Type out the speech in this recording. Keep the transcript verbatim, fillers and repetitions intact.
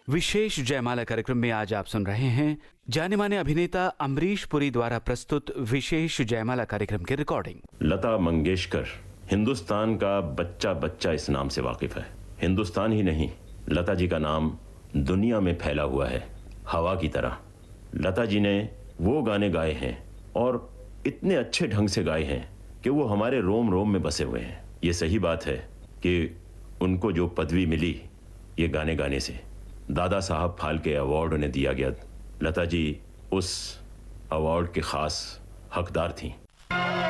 विशेष जयमाला कार्यक्रम में आज आप सुन रहे हैं जाने माने अभिनेता अमरीश पुरी द्वारा प्रस्तुत विशेष जयमाला कार्यक्रम की रिकॉर्डिंग। लता मंगेशकर हिंदुस्तान का बच्चा बच्चा इस नाम से वाकिफ है। हिंदुस्तान ही नहीं, लता जी का नाम दुनिया में फैला हुआ है हवा की तरह। लता जी ने वो गाने गाए हैं और इतने अच्छे ढंग से गाए हैं कि वो हमारे रोम रोम में बसे हुए हैं। ये सही बात है कि उनको जो पदवी मिली ये गाने गाने से, दादा साहब फाल्के अवार्ड उन्हें दिया गया। लता जी उस अवार्ड के खास हकदार थीं।